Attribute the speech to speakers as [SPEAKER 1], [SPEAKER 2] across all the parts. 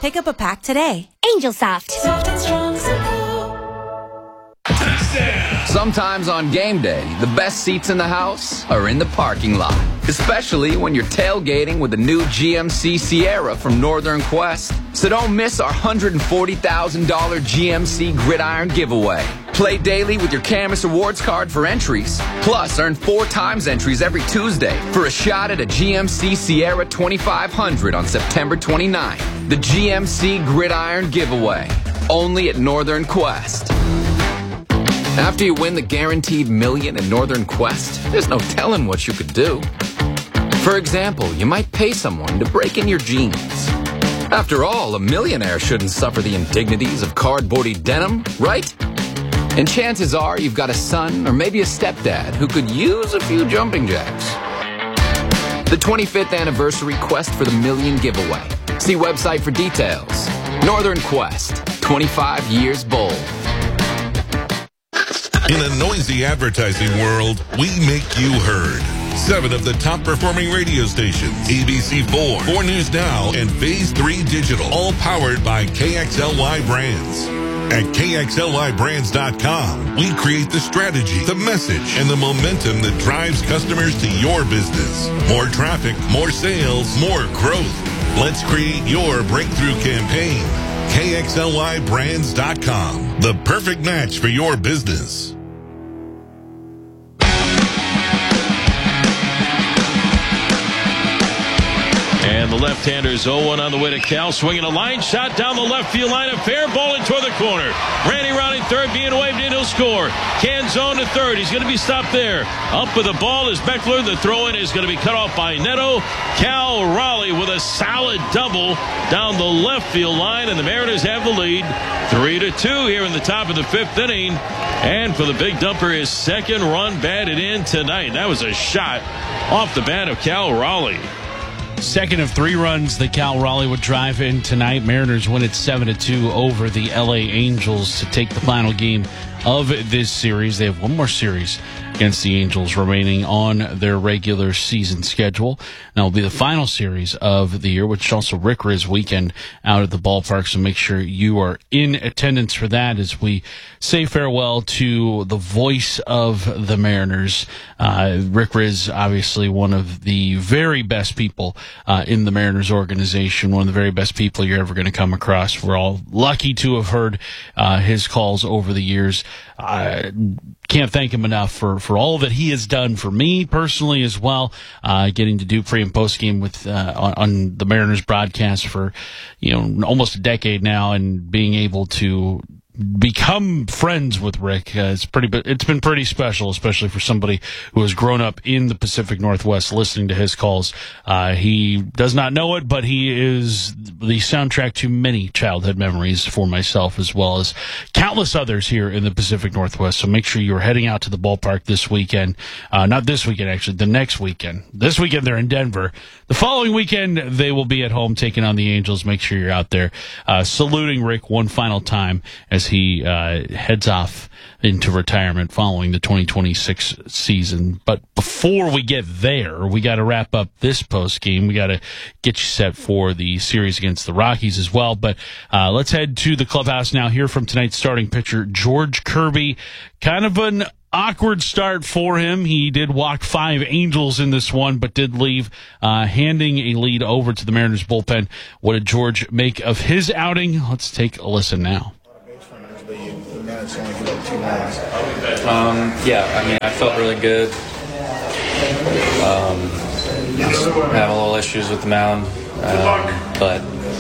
[SPEAKER 1] Pick up a pack today.
[SPEAKER 2] Angel Soft.
[SPEAKER 3] Soft and strong,
[SPEAKER 4] Sometimes on game day, the best seats in the house are in the parking lot. Especially when you're tailgating with the new GMC Sierra from Northern Quest. So don't miss our $140,000 GMC Gridiron giveaway. Play daily with your Camus Rewards card for entries. Plus, earn 4 times entries every Tuesday for a shot at a GMC Sierra 2500 on September 29th. The GMC Gridiron giveaway. Only at Northern Quest. After you win the guaranteed million in Northern Quest, there's no telling what you could do. For example, you might pay someone to break in your jeans. After all, a millionaire shouldn't suffer the indignities of cardboardy denim, right? And chances are you've got a son or maybe a stepdad who could use a few jumping jacks. The 25th anniversary Quest for the Million giveaway. See website for details. Northern Quest, 25 years bold.
[SPEAKER 5] In a noisy advertising world, we make you heard. 7 of the top performing radio stations, ABC4, 4 News Now, and Phase 3 Digital, all powered by KXLY Brands. At KXLYBrands.com, we create the strategy, the message, and the momentum that drives customers to your business. More traffic, more sales, more growth. Let's create your breakthrough campaign. KXLYBrands.com, the perfect match for your business.
[SPEAKER 6] And the left-hander's 0-1 on the way to Cal, swinging a line shot down the left field line, a fair ball into the corner. Randy rounding third, being waved in, he'll score. Canzone to third, he's going to be stopped there. Up with the ball is Beckler, the throw-in is going to be cut off by Neto. Cal Raleigh with a solid double down the left field line, and the Mariners have the lead 3-2 here in the top of the 5th inning. And for the big dumper, his second run batted in tonight. That was a shot off the bat of Cal Raleigh.
[SPEAKER 7] Second of 3 runs that Cal Raleigh would drive in tonight. Mariners win it 7-2 over the LA Angels to take the final game of this series. They have one more series against the Angels remaining on their regular season schedule. That will be the final series of the year, which is also Rick Riz weekend out at the ballpark. So make sure you are in attendance for that as we say farewell to the voice of the Mariners. Rick Riz, obviously one of the very best people in the Mariners organization, one of the very best people you're ever going to come across. We're all lucky to have heard his calls over the years. Can't thank him enough for all that he has done for me personally as well. Getting to do pre and post game with on the Mariners broadcast for almost a decade now, and being able to become friends with Rick. It's been pretty special, especially for somebody who has grown up in the Pacific Northwest listening to his calls. He does not know it, but he is the soundtrack to many childhood memories for myself as well as countless others here in the Pacific Northwest. So make sure you're heading out to the ballpark this weekend. Not this weekend, actually, the next weekend. This weekend they're in Denver. The following weekend they will be at home taking on the Angels. Make sure you're out there saluting Rick one final time as he heads off into retirement following the 2026 season. But before we get there, we got to wrap up this post game. We got to get you set for the series against the Rockies as well. But let's head to the clubhouse now. Hear from tonight's starting pitcher, George Kirby. Kind of an awkward start for him. He did walk 5 Angels in this one, but did leave, handing a lead over to the Mariners bullpen. What did George make of his outing? Let's take a listen now.
[SPEAKER 8] I felt really good. Have a little issues with the mound, but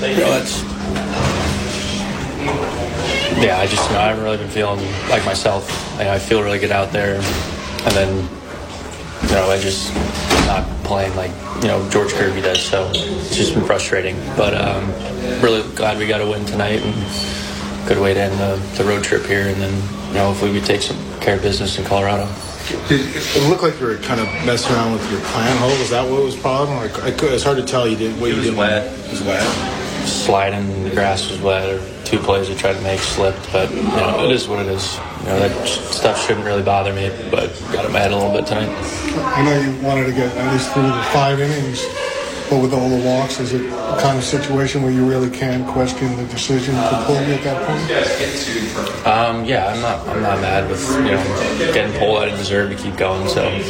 [SPEAKER 8] I haven't really been feeling like myself. I feel really good out there, and then I just not playing like George Kirby does. So it's just been frustrating, but really glad we got a win tonight and good way to end the road trip here, and then hopefully we take some care of business in Colorado.
[SPEAKER 9] It looked like you were kind of messing around with your plant hole. Was that what was the problem? It's hard to tell. You didn't.
[SPEAKER 8] It was wet.
[SPEAKER 9] It was wet.
[SPEAKER 8] Sliding, the grass was wet. Or 2 plays we tried to make slipped, but it is what it is. That stuff shouldn't really bother me, but got in my head a little bit tonight.
[SPEAKER 9] I know you wanted to get at least through the 5 innings. But with all the walks, is it the kind of situation where you really can question the decision to pull you at that point?
[SPEAKER 8] Yeah, I'm not mad with getting pulled. I didn't deserve to keep going, so I'm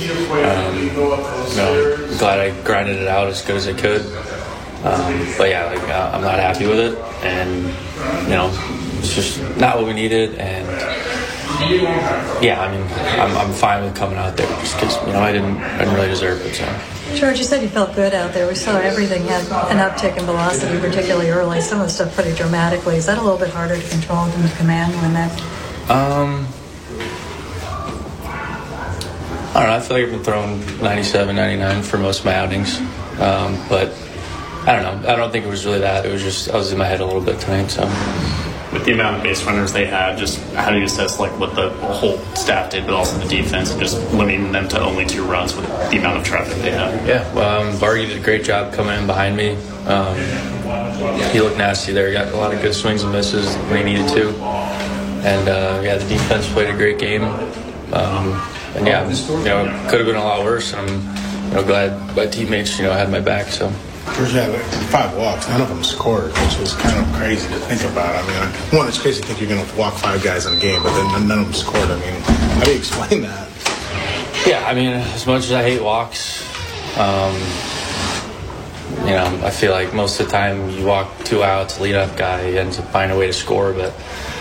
[SPEAKER 8] glad I grinded it out as good as I could. But yeah, I'm not happy with it, and it's just not what we needed. And yeah, I mean, I'm fine with coming out there just because I didn't really deserve it. So.
[SPEAKER 1] George, you said you felt good out there. We saw everything had an uptick in velocity, particularly early. Some of the stuff pretty dramatically. Is that a little bit harder to control than to command when that?
[SPEAKER 8] I don't know. I feel like I've been throwing 97, 99 for most of my outings, but I don't know. I don't think it was really that. It was just I was in my head a little bit tonight. So.
[SPEAKER 2] With the amount of base runners they had, just how do you assess what the whole staff did, but also the defense, and just limiting them to only 2 runs with the amount of traffic they had?
[SPEAKER 8] Yeah, Vargy did a great job coming in behind me. He looked nasty there. He got a lot of good swings and misses when he needed to. And the defense played a great game. And yeah, it could have been a lot worse. And I'm glad my teammates had my back. So.
[SPEAKER 9] George had 5 walks, none of them scored, which was kind of crazy to think about. I mean, one, it's crazy to think you're going to walk 5 guys in a game, but then none of them scored. I mean, how do you explain that?
[SPEAKER 8] Yeah, I mean, as much as I hate walks, I feel like most of the time you walk 2 outs, lead up guy, he ends up finding a way to score. But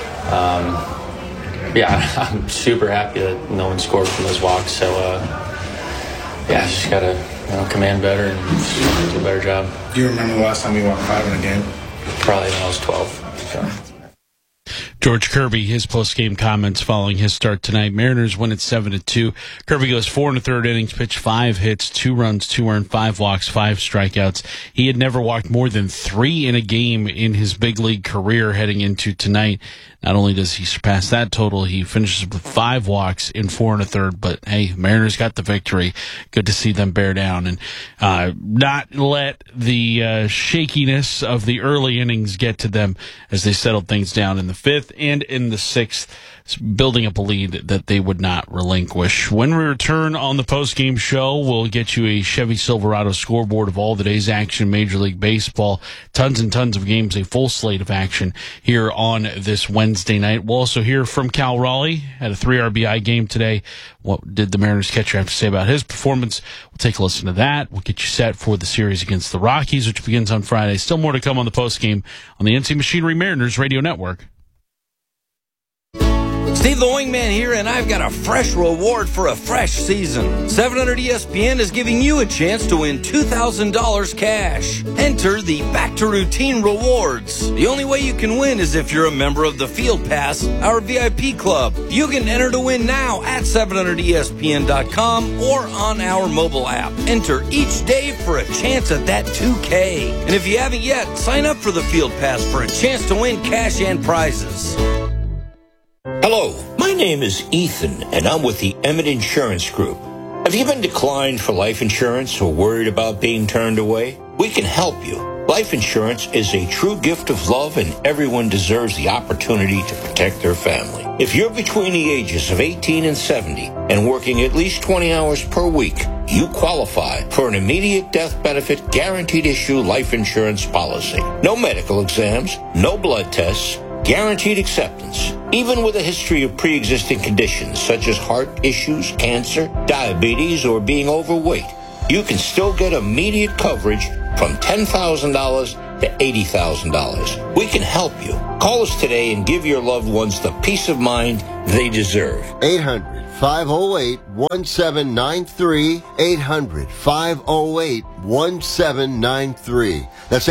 [SPEAKER 8] I'm super happy that no one scored from those walks. So just gotta command better and do a better job.
[SPEAKER 9] Do you remember the last time you walked 5 in a game?
[SPEAKER 8] Probably when I was 12. So.
[SPEAKER 7] George Kirby, his post-game comments following his start tonight. Mariners win at 7-2. Kirby goes 4 1/3 innings, pitched 5 hits, 2 runs, 2 earned, 5 walks, 5 strikeouts. He had never walked more than 3 in a game in his big league career heading into tonight. Not only does he surpass that total, he finishes with 5 walks in 4 1/3. But hey, Mariners got the victory. Good to see them bear down and not let the shakiness of the early innings get to them as they settled things down in the 5th and in the 6th, building up a lead that they would not relinquish. When we return on the post-game show, we'll get you a Chevy Silverado scoreboard of all the day's action, Major League Baseball. Tons and tons of games, a full slate of action here on this Wednesday night. We'll also hear from Cal Raleigh. Had a 3 RBI game today. What did the Mariners catcher have to say about his performance? We'll take a listen to that. We'll get you set for the series against the Rockies, which begins on Friday. Still more to come on the post-game on the NC Machinery Mariners Radio Network.
[SPEAKER 3] Steve the Wingman here, and I've got a fresh reward for a fresh season. 700 ESPN is giving you a chance to win $2,000 cash. Enter the Back to Routine rewards. The only way you can win is if you're a member of the Field Pass, our VIP club. You can enter to win now at 700ESPN.com or on our mobile app. Enter each day for a chance at that $2K. And if you haven't yet, sign up for the Field Pass for a chance to win cash and prizes.
[SPEAKER 10] Hello, my name is Ethan, and I'm with the Emmett Insurance Group. Have you been declined for life insurance or worried about being turned away? We can help you. Life insurance is a true gift of love, and everyone deserves the opportunity to protect their family. If you're between the ages of 18 and 70 and working at least 20 hours per week, you qualify for an immediate death benefit guaranteed issue life insurance policy. No medical exams, no blood tests, guaranteed acceptance. Even with a history of pre-existing conditions such as heart issues, cancer, diabetes, or being overweight, you can still get immediate coverage from $10,000 to $80,000. We can help you. Call us today and give your loved ones the peace of mind they deserve.
[SPEAKER 11] 800-508-1793. 800-508-1793. That's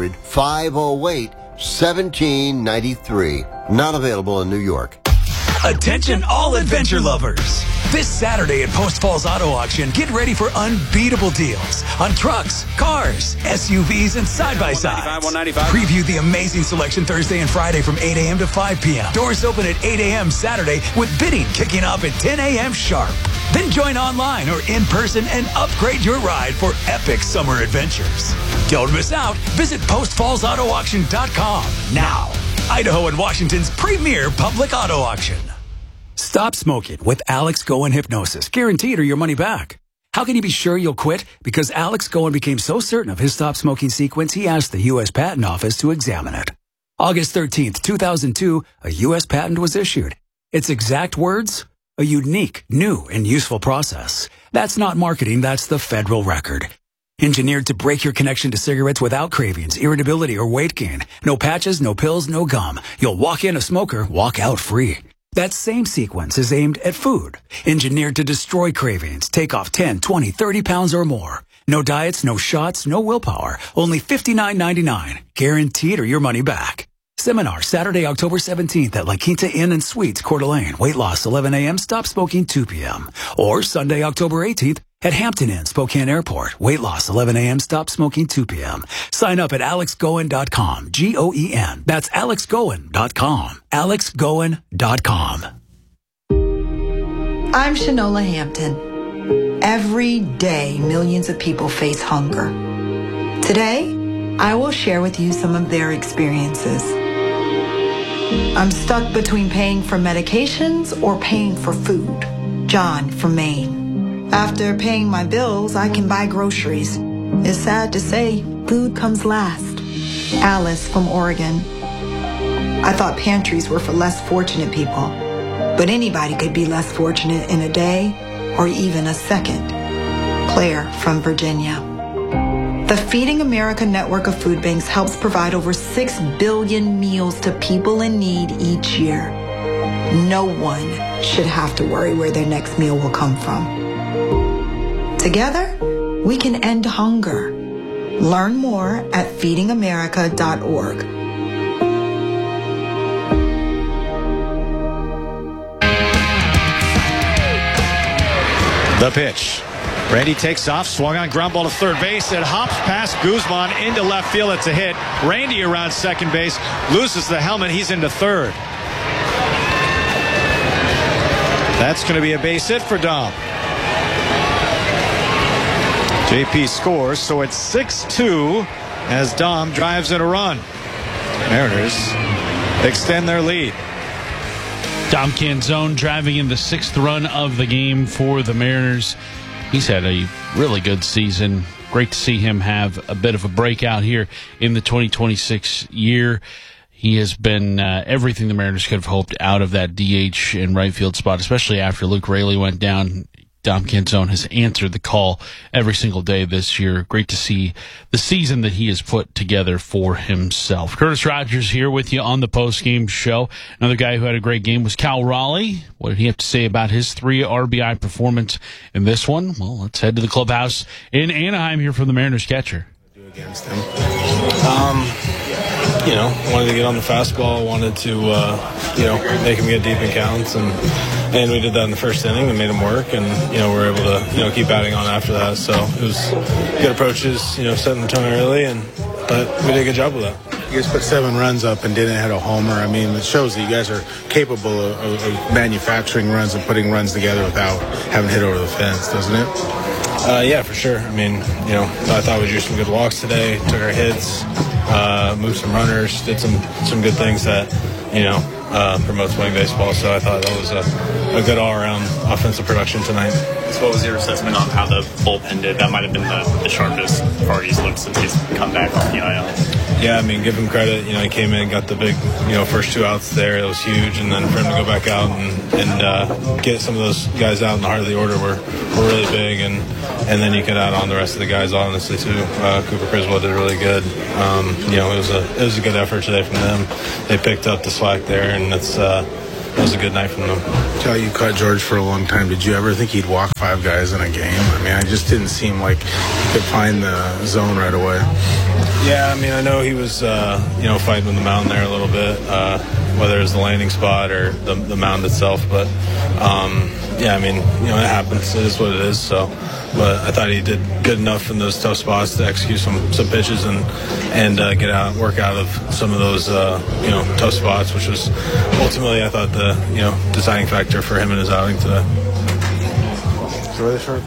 [SPEAKER 11] 800-508-1793. Not available in New York.
[SPEAKER 12] Attention all adventure lovers. This Saturday at Post Falls Auto Auction, get ready for unbeatable deals on trucks, cars, SUVs, and side-by-sides. Preview the amazing selection Thursday and Friday from 8 a.m. to 5 p.m. Doors open at 8 a.m. Saturday with bidding kicking off at 10 a.m. sharp. Then join online or in person and upgrade your ride for epic summer adventures. Don't miss out. Visit postfallsautoauction.com now. Idaho and Washington's premier public auto auction. Stop smoking with Alex Go and Hypnosis, guaranteed or your money back. How can you be sure you'll quit? Because Alex Goen became so certain of his stop smoking sequence, he asked the U.S. Patent Office to examine it. August 13th, 2002, a U.S. patent was issued. Its exact words? A unique, new, and useful process. That's not marketing, that's the federal record. Engineered to break your connection to cigarettes without cravings, irritability, or weight gain. No patches, no pills, no gum. You'll walk in a smoker, walk out free. That same sequence is aimed at food. Engineered to destroy cravings, take off 10, 20, 30 pounds or more. No diets, no shots, no willpower. Only $59.99. Guaranteed or your money back. Seminar Saturday, October 17th at La Quinta Inn and Suites, Coeur d'Alene. Weight loss 11 a.m., stop smoking 2 p.m. Or Sunday, October 18th at Hampton Inn, Spokane Airport. Weight loss 11 a.m., stop smoking 2 p.m. Sign up at alexgoen.com. Goen. That's alexgoen.com. alexgoen.com.
[SPEAKER 13] I'm Shanola Hampton. Every day, millions of people face hunger. Today, I will share with you some of their experiences. I'm stuck between paying for medications or paying for food. John from Maine. After paying my bills, I can buy groceries. It's sad to say, food comes last. Alice from Oregon. I thought pantries were for less fortunate people, but anybody could be less fortunate in a day or even a second. Claire from Virginia. The Feeding America network of food banks helps provide over 6 billion meals to people in need each year. No one should have to worry where their next meal will come from. Together, we can end hunger. Learn more at feedingamerica.org.
[SPEAKER 14] The pitch. Randy takes off, swung on, ground ball to third base. It hops past Guzman into left field. It's a hit. Randy around second base, loses the helmet. He's into third. That's going to be a base hit for Dom. JP scores, so it's 6-2 as Dom drives in a run. Mariners extend their lead.
[SPEAKER 7] Dom Canzone driving in the 6th run of the game for the Mariners. He's had a really good season. Great to see him have a bit of a breakout here in the 2026 year. He has been everything the Mariners could have hoped out of that DH and right field spot, especially after Luke Raley went down. Dom Canzone has answered the call every single day this year. Great to see the season that he has put together for himself. Curtis Rogers here with you on the postgame show. Another guy who had a great game was Cal Raleigh. What did he have to say about his 3 RBI performance in this one? Well, let's head to the clubhouse in Anaheim here from the Mariners catcher.
[SPEAKER 15] Against him. Wanted to get on the fastball, wanted to, make him get deep in counts, and we did that in the first inning and made him work, and, we were able to, keep adding on after that. So it was good approaches, setting the tone early, but we did a good job with that.
[SPEAKER 9] You guys put 7 runs up and didn't hit a homer. I mean, it shows that you guys are capable of manufacturing runs and putting runs together without having hit over the fence, doesn't it?
[SPEAKER 15] Yeah, for sure. I mean, I thought we drew some good walks today, took our hits, moved some runners, did some good things that, promotes playing baseball. So I thought that was a good all-around offensive production tonight.
[SPEAKER 2] So what was your assessment on how the bullpen did? That might have been the sharpest part he's looked since he's come back off the IL.
[SPEAKER 15] Yeah, I mean, give him credit. He came in, got the big, first 2 outs there. It was huge. And then for him to go back out and get some of those guys out in the heart of the order were really big. And then you could add on the rest of the guys, honestly, too. Cooper Criswell did really good. It was a good effort today from them. They picked up the slack there, and it was a good night from them.
[SPEAKER 9] Cal, you caught George for a long time. Did you ever think he'd walk 5 guys in a game? I mean, it just didn't seem like he could find the zone right away.
[SPEAKER 15] Yeah, I mean, I know he was, fighting with the mound there a little bit, whether it was the landing spot or the mound itself. But, yeah, I mean, it happens. It is what it is. So, but I thought he did good enough in those tough spots to execute some pitches and work out of some of those, tough spots, which was ultimately, I thought, the, deciding factor for him in his outing today.
[SPEAKER 9] Enjoy the short thing.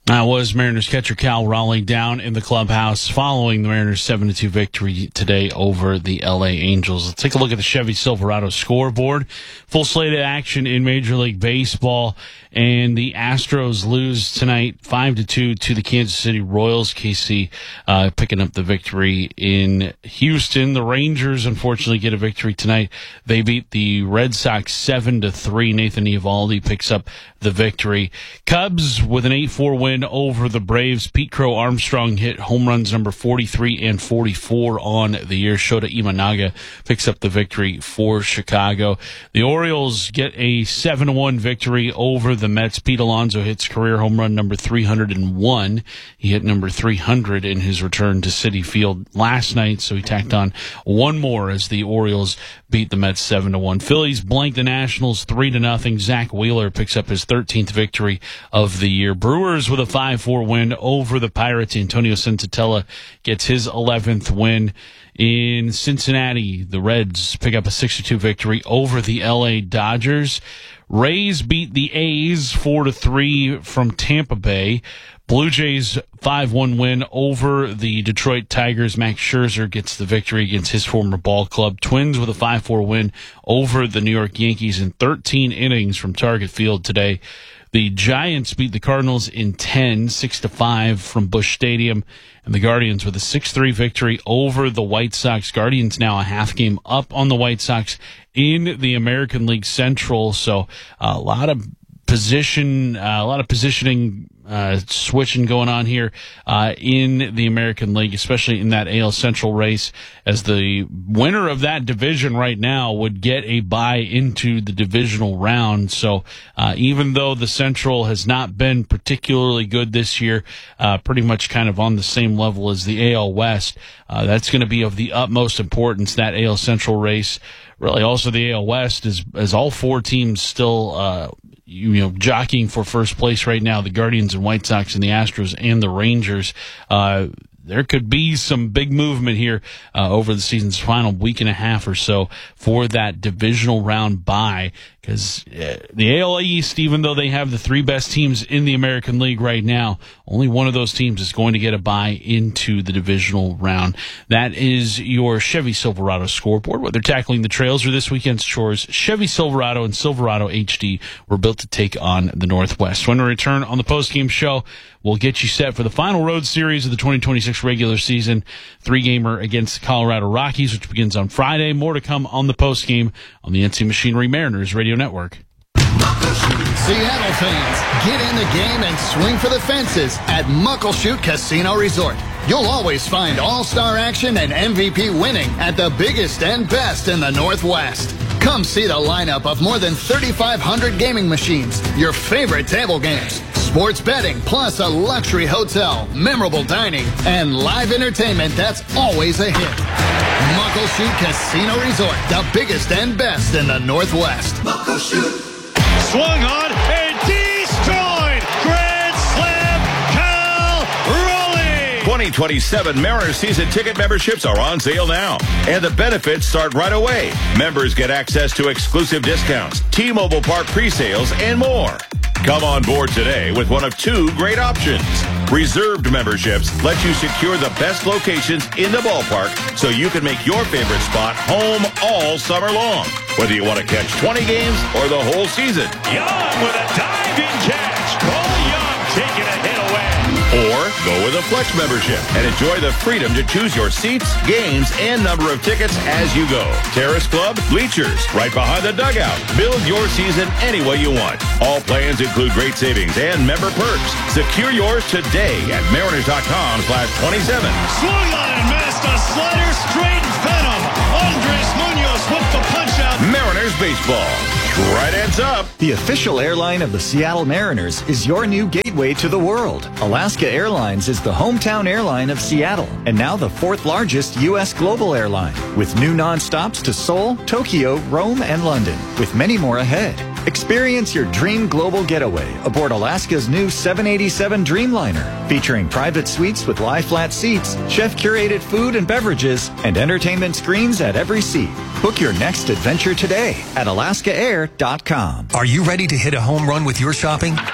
[SPEAKER 7] That was Mariners catcher Cal Raleigh down in the clubhouse following the Mariners 7-2 victory today over the LA Angels. Let's take a look at the Chevy Silverado scoreboard. Full slate of action in Major League Baseball, and the Astros lose tonight 5-2 to the Kansas City Royals. KC picking up the victory in Houston. The Rangers unfortunately get a victory tonight. They beat the Red Sox 7-3. Nathan Eovaldi picks up the victory. Cubs with an 8-4 win over the Braves. Pete Crow Armstrong hit home runs number 43 and 44 on the year. Shota Imanaga picks up the victory for Chicago. The Orioles get a 7-1 victory over the Mets. Pete Alonso hits career home run number 301. He hit number 300 in his return to Citi Field last night, so he tacked on one more as the Orioles beat the Mets 7-1. Phillies blank the Nationals 3-0. Zach Wheeler picks up his 13th victory of the year. Brewers with a 5-4 win over the Pirates. Antonio Senzatella gets his 11th win. In Cincinnati, the Reds pick up a 6-2 victory over the LA Dodgers. Rays beat the A's 4-3 from Tampa Bay. Blue Jays 5-1 win over the Detroit Tigers. Max Scherzer gets the victory against his former ball club. Twins with a 5-4 win over the New York Yankees in 13 innings from Target Field today. The Giants beat the Cardinals in 10, 6-5 from Busch Stadium. And the Guardians with a 6-3 victory over the White Sox. Guardians now a half game up on the White Sox in the American League Central. So a lot of positioning, switching going on here in the American League, especially in that AL Central race, as the winner of that division right now would get a bye into the divisional round. So even though the Central has not been particularly good this year, pretty much kind of on the same level as the AL West, that's going to be of the utmost importance, that AL Central race. Really also the AL West, as all four teams still jockeying for first place right now, the Guardians and White Sox and the Astros and the Rangers. There could be some big movement here over the season's final week and a half or so for that divisional round bye, because the AL East, even though they have the three best teams in the American League right now, only one of those teams is going to get a bye into the divisional round. That is your Chevy Silverado scoreboard. Whether tackling the trails or this weekend's chores, Chevy Silverado and Silverado HD were built to take on the Northwest. When we return on the postgame show, we'll get you set for the final road series of the 2026 regular season, 3-gamer against the Colorado Rockies, which begins on Friday. More to come on the postgame on the NC Machinery Mariners Radio Network.
[SPEAKER 16] Seattle fans, get in the game and swing for the fences at Muckleshoot Casino Resort. You'll always find all-star action and MVP winning at the biggest and best in the Northwest. Come see the lineup of more than 3,500 gaming machines, your favorite table games, sports betting, plus a luxury hotel, memorable dining, and live entertainment that's always a hit. Muckleshoot Casino Resort, the biggest and best in the Northwest. Muckleshoot.
[SPEAKER 14] Swung on and destroyed. Grand slam, Cal Raleigh.
[SPEAKER 17] 2027 Mariners season ticket memberships are on sale now, and the benefits start right away. Members get access to exclusive discounts, T-Mobile Park pre-sales, and more. Come on board today with one of two great options. Reserved memberships let you secure the best locations in the ballpark so you can make your favorite spot home all summer long. Whether you want to catch 20 games or the whole season.
[SPEAKER 6] Young with a diving catch. Cole Young taking a hit away.
[SPEAKER 17] Or go with a Flex membership and enjoy the freedom to choose your seats, games, and number of tickets as you go. Terrace Club, bleachers, right behind the dugout. Build your season any way you want. All plans include great savings and member perks. Secure yours today at mariners.com/27.
[SPEAKER 14] Swung on and missed a slider straight venom. Andres Munoz with the punch out.
[SPEAKER 17] Mariners baseball. Right hands up.
[SPEAKER 18] The official airline of the Seattle Mariners is your new gateway to the world. Alaska Airlines is the hometown airline of Seattle and now the 4th largest U.S. global airline, with new nonstops to Seoul, Tokyo, Rome, and London, with many more ahead. Experience your dream global getaway aboard Alaska's new 787 Dreamliner, featuring private suites with lie-flat seats, chef-curated food and beverages, and entertainment screens at every seat. Book your next adventure today at alaskaair.com.
[SPEAKER 12] Are you ready to hit a home run with your shopping?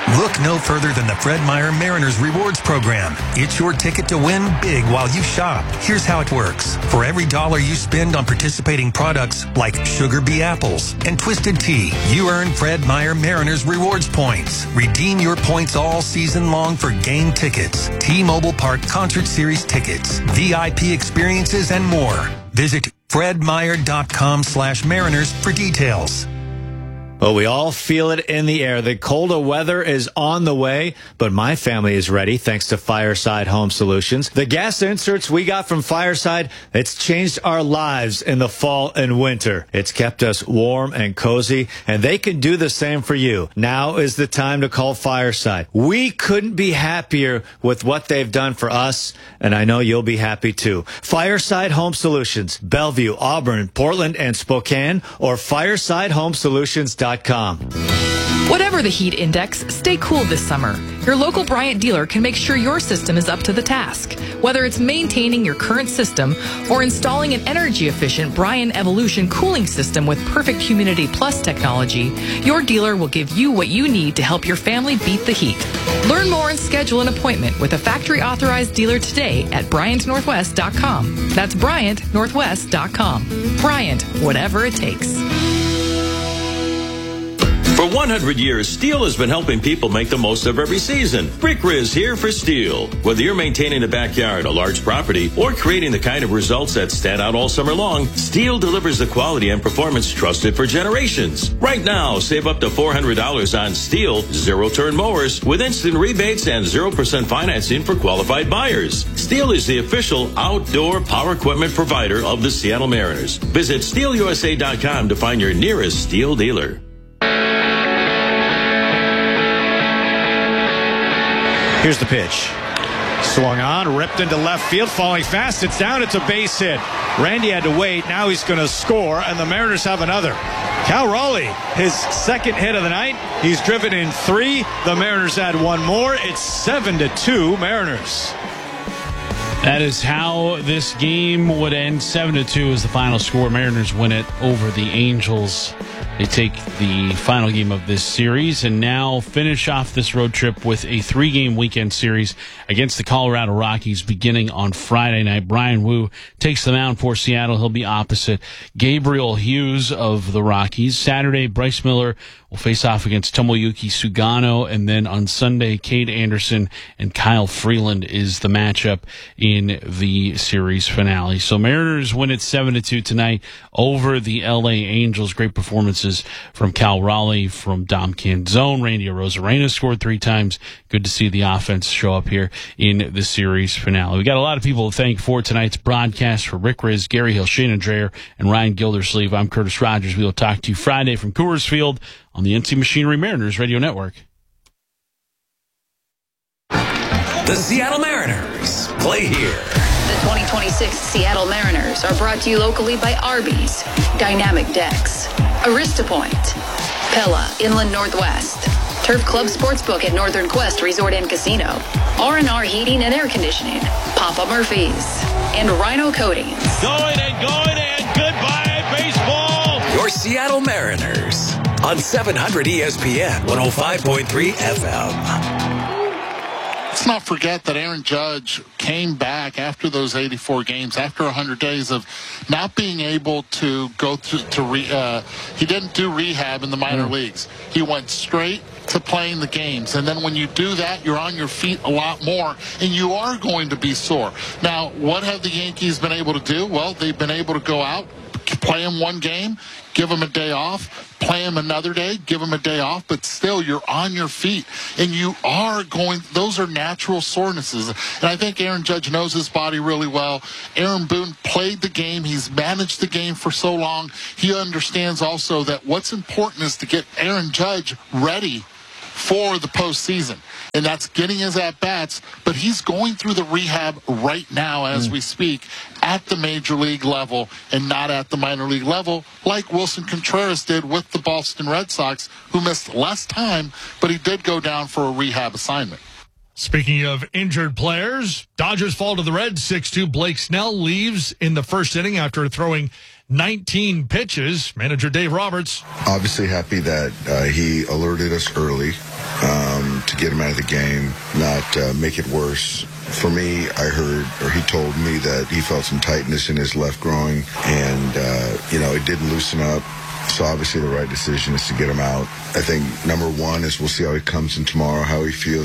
[SPEAKER 12] Look no further than the Fred Meyer Mariners Rewards Program. It's your ticket to win big while you shop. Here's how it works. For every $1 you spend on participating products like Sugar Bee Apples and Twisted Tea, you earn Fred Meyer Mariners Rewards points. Redeem your points all season long for game tickets, T-Mobile Park Concert Series tickets, VIP experiences, and more. Visit fredmeyer.com/Mariners for details.
[SPEAKER 14] Well, we all feel it in the air. The colder weather is on the way, but my family is ready thanks to Fireside Home Solutions. The gas inserts we got from Fireside, it's changed our lives in the fall and winter. It's kept us warm and cozy, and they can do the same for you. Now is the time to call Fireside. We couldn't be happier with what they've done for us, and I know you'll be happy too. Fireside Home Solutions, Bellevue, Auburn, Portland, and Spokane, or firesidehomesolutions.com.
[SPEAKER 19] Whatever the heat index, stay cool this summer. Your local Bryant dealer can make sure your system is up to the task. Whether it's maintaining your current system or installing an energy-efficient Bryant Evolution cooling system with Perfect Humidity Plus technology, your dealer will give you what you need to help your family beat the heat. Learn more and schedule an appointment with a factory-authorized dealer today at BryantNorthwest.com. That's BryantNorthwest.com. Bryant, whatever it takes.
[SPEAKER 6] For 100 years, Steel has been helping people make the most of every season. Rick Riz here for Steel. Whether you're maintaining a backyard, a large property, or creating the kind of results that stand out all summer long, Steel delivers the quality and performance trusted for generations. Right now, save up to $400 on Steel zero-turn mowers with instant rebates and 0% financing for qualified buyers. Steel is the official outdoor power equipment provider of the Seattle Mariners. Visit SteelUSA.com to find your nearest Steel dealer.
[SPEAKER 14] Here's the pitch. Swung on, ripped into left field, falling fast. It's down. It's a base hit. Randy had to wait. Now he's going to score, and the Mariners have another. Cal Raleigh, his second hit of the night. He's driven in 3. The Mariners add one more. It's 7-2 Mariners.
[SPEAKER 7] That is how this game would end. 7-2 is the final score. Mariners win it over the Angels. They take the final game of this series and now finish off this road trip with a 3-game weekend series against the Colorado Rockies beginning on Friday night. Brian Wu takes the mound for Seattle. He'll be opposite Gabriel Hughes of the Rockies. Saturday, Bryce Miller will face off against Tomoyuki Sugano, and then on Sunday, Cade Anderson and Kyle Freeland is the matchup in the series finale. So Mariners win it 7-2 tonight over the LA Angels. Great performances from Cal Raleigh, from Dom Canzone. Randy Arozarena scored 3 times. Good to see the offense show up here in the series finale. We got a lot of people to thank for tonight's broadcast. For Rick Riz, Gary Hill, Shannon Dreyer, and Ryan Gildersleeve, I'm Curtis Rogers. We will talk to you Friday from Coors Field on the NC Machinery Mariners Radio Network.
[SPEAKER 12] The Seattle Mariners play here.
[SPEAKER 20] The 2026 Seattle Mariners are brought to you locally by Arby's, Dynamic Decks, Arista Point, Pella Inland Northwest, Turf Club Sportsbook at Northern Quest Resort and Casino, R&R Heating and Air Conditioning, Papa Murphy's, and Rhino Coatings.
[SPEAKER 6] Going and goodbye baseball.
[SPEAKER 12] Your Seattle Mariners on 700 ESPN 105.3 FM.
[SPEAKER 21] Let's not forget that Aaron Judge came back after those 84 games, after 100 days of not being able to go he didn't do rehab in the minor leagues. He went straight to playing the games. And then when you do that, you're on your feet a lot more, and you are going to be sore. Now, what have the Yankees been able to do? Well, they've been able to go out, play him one game, give him a day off, play him another day, give him a day off, but still you're on your feet and you are going, those are natural sorenesses. And I think Aaron Judge knows his body really well. Aaron Boone played the game. He's managed the game for so long. He understands also that what's important is to get Aaron Judge ready for the postseason, and that's getting his at-bats, but he's going through the rehab right now as we speak at the major league level and not at the minor league level like Wilson Contreras did with the Boston Red Sox, who missed less time, but he did go down for a rehab assignment.
[SPEAKER 22] Speaking of injured players, Dodgers fall to the Reds 6-2. Blake Snell leaves in the first inning after throwing 19 pitches. Manager Dave Roberts.
[SPEAKER 23] Obviously happy that he alerted us early.
[SPEAKER 4] to get him out of the game, not make it worse. For me, I heard, or he told me that he felt some tightness in his left groin, and, it didn't loosen up. So obviously the right decision is to get him out. I think number one is we'll see how he comes in tomorrow, how he feels.